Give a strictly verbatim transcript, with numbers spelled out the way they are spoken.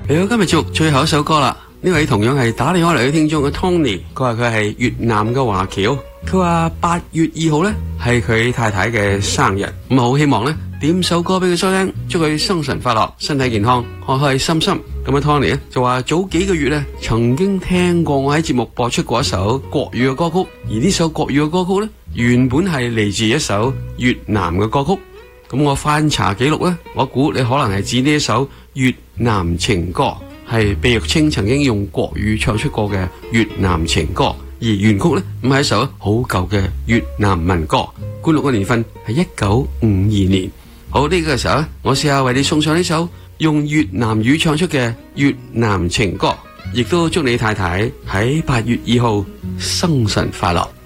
嚟到今日節目最後一首歌啦，呢位同樣係打電話嚟嘅聽眾嘅 Tony， 佢話佢係越南嘅華僑，佢話八月二號呢係佢太太嘅生日，咁好希望呢點首歌俾佢收聽，祝佢生辰快樂，身體健康，開開心心。咁啊 Tony 呢就話早幾個月呢曾經聽過我喺節目播出過一首國語嘅歌曲，而呢首國語嘅歌曲呢原本係嚟自一首越南嘅歌曲。咁我翻查記錄咧，我估你可能係指呢一首越南情歌，係費玉清曾經用國語唱出過嘅越南情歌，而原曲咧唔係一首好舊嘅越南民歌，灌錄嘅年份係一九五二年。好，呢個時候咧，我試下為你送上呢首用越南語唱出嘅越南情歌，亦都祝你太太喺八月二號生辰快樂。